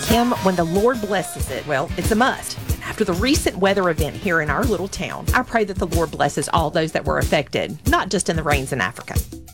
Kim, when the Lord blesses it, well, it's a must. And after the recent weather event here in our little town, I pray that the Lord blesses all those that were affected, not just in the rains in Africa.